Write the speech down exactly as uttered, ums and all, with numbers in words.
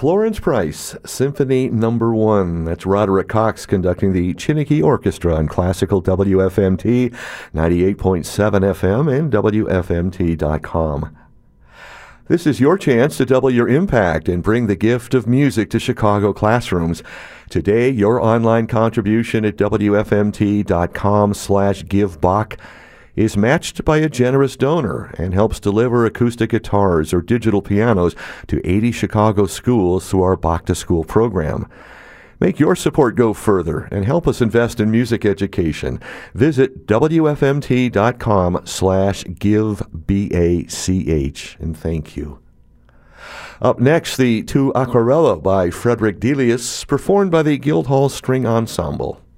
Florence Price, Symphony Number One. That's Roderick Cox conducting the Chiniki Orchestra on classical W F M T, ninety-eight point seven F M and W F M T dot com. This is your chance to double your impact and bring the gift of music to Chicago classrooms. Today, your online contribution at W F M T dot com slash give Bach is matched by a generous donor and helps deliver acoustic guitars or digital pianos to eighty Chicago schools through our Bach to School program. Make your support go further and help us invest in music education. Visit W F M T dot com slash give B A C H, and thank you. Up next, the Tu Aquarello by Frederick Delius, performed by the Guildhall String Ensemble.